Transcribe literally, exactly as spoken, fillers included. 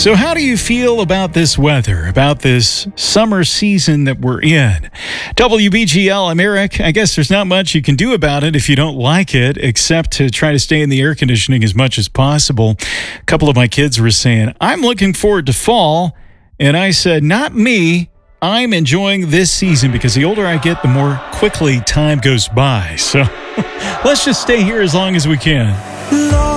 So how do you feel about this weather, about this summer season that we're in? W B G L, I'm Eric. I guess there's not much you can do about it if you don't like it, except to try to stay in the air conditioning as much as possible. A couple of my kids were saying, I'm looking forward to fall. And I said, not me. I'm enjoying this season because the older I get, the more quickly time goes by. So let's just stay here as long as we can.